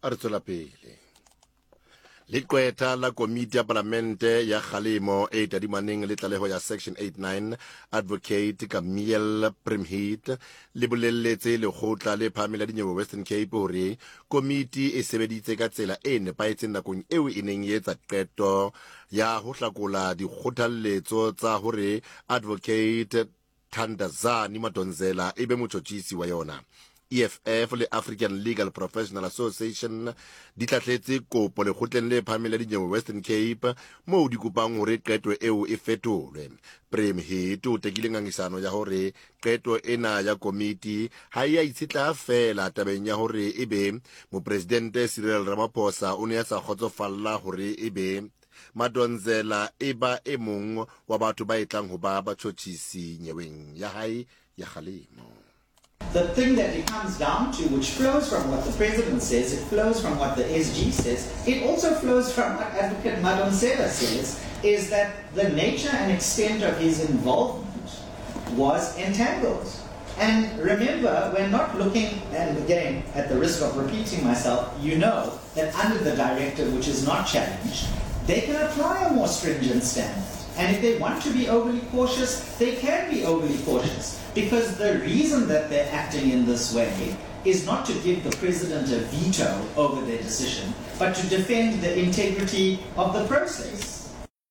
a re tswela pele. Leqwetha la komiti ya palamente ya kgalemo e tadimaneng le tlaleho ya section 89 advocate Camille Primheat le bolelletse lekgotla le phahameng la dinyewe Western Cape hore komiti e sebeditse ka tsela e nepahetseng nakong eo e neng e etsa qeto ya ho hlakola dikgothaletso tsa hore advocate Thandazani Madonsela e be motjhotjhisi wa yona. EFF le African Legal Professional Association di tlatletse kopo lekgotleng le phahameng la dinyewe Western Cape moo di kopang hore qeto eo e fetolwe. Primheat o tekile ngangisano ya hore qeto ena ya komiti ha ia itshitla fela tabeng ya hore ebe mopresidente Cyril Ramaphosa o ne a sa kgotsofalla hore ebe Madonsela e ba e mong wa batho ba etlang ho ba batjhotjhisi nyeweng ya hae ya kgalemo. The thing that it comes down to, which flows from what the President says, it flows from what the SG says, it also flows from what Advocate Madonsela says, is that the nature and extent of his involvement was entangled. And remember, we're not looking, and again, at the risk of repeating myself, you know that under the directive, which is not challenged, they can apply a more stringent standard. And if they want to be overly cautious, they can be overly cautious. Because the reason that they're acting in this way is not to give the President a veto over their decision, but to defend the integrity of the process.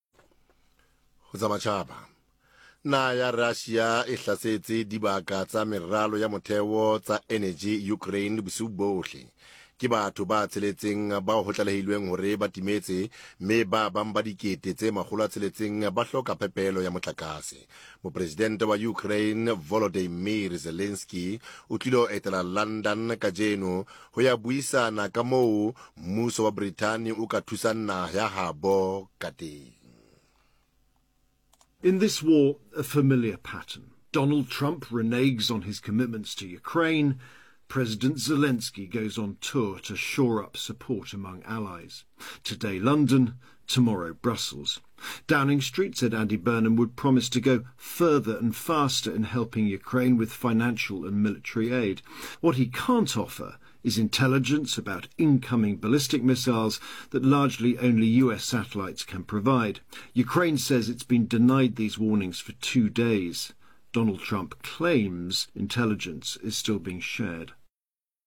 Na ya Russia e hlasetse dibaka tsa meralo ya motheo tsa energy Ukraine bosiu bohle. Ke batho ba tsheletseng ba ho tlalehilweng hore ba timetse mme ba bang ba dikete tse makgolo a tsheletseng ba hloka phepelo ya motlakase. Mopresidente wa Ukraine Volodymyr Zelensky o tlilo etela London kajeno ho ya buisana ka moo mmuso wa Britain o ka thusang naha ya habo ka teng. In this war, a familiar pattern. Donald Trump reneges on his commitments to Ukraine. President Zelensky goes on tour to shore up support among allies. Today London, tomorrow Brussels. Downing Street said Andy Burnham would promise to go further and faster in helping Ukraine with financial and military aid. What he can't offer is intelligence about incoming ballistic missiles that largely only US satellites can provide. Ukraine says it's been denied these warnings for 2 days. Donald Trump claims intelligence is still being shared.